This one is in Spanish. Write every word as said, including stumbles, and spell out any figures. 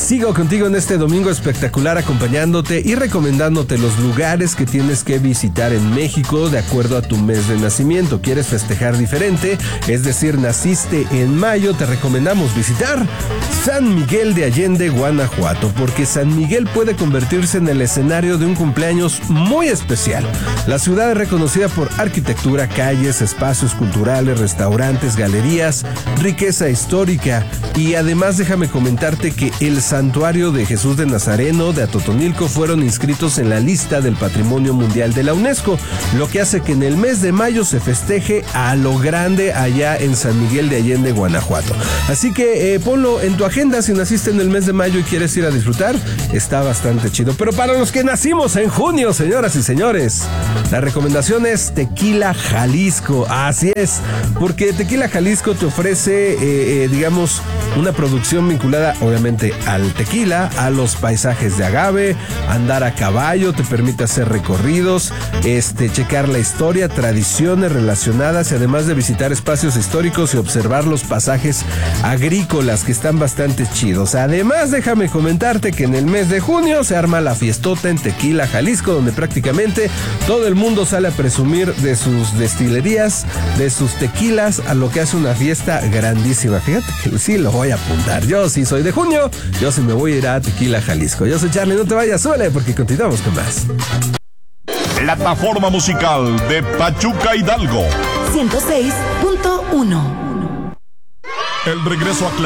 Sigo contigo en este domingo espectacular, acompañándote y recomendándote los lugares que tienes que visitar en México de acuerdo a tu mes de nacimiento. ¿Quieres festejar diferente? Es decir, naciste en mayo, te recomendamos visitar San Miguel de Allende, Guanajuato, porque San Miguel puede convertirse en el escenario de un cumpleaños muy especial. La ciudad es reconocida por arquitectura, calles, espacios culturales, restaurantes, galerías, riqueza histórica, y además déjame comentarte que el santuario de Jesús de Nazareno de Atotonilco fueron inscritos en la lista del Patrimonio Mundial de la UNESCO, lo que hace que en el mes de mayo se festeje a lo grande allá en San Miguel de Allende, Guanajuato. Así que eh, ponlo en tu agenda si naciste en el mes de mayo y quieres ir a disfrutar, está bastante chido. Pero para los que nacimos en junio, señoras y señores, la recomendación es Tequila Jalisco. Así es, porque Tequila Jalisco te ofrece, eh, eh, digamos, una producción vinculada obviamente al tequila, a los paisajes de agave, andar a caballo, te permite hacer recorridos, este, checar la historia, tradiciones relacionadas, y además de visitar espacios históricos y observar los pasajes agrícolas que están bastante chidos. Además, déjame comentarte que en el mes de junio se arma la fiestota en Tequila Jalisco, donde prácticamente todo el mundo sale a presumir de sus destilerías, de sus tequilas, a lo que hace una fiesta grandísima. Fíjate que sí lo voy a apuntar. Yo sí soy de junio, yo sí me voy a ir a Tequila Jalisco. Yo soy Charlie, no te vayas, suele, porque continuamos con más. Plataforma musical de Pachuca Hidalgo. ciento seis punto uno. El regreso a clase.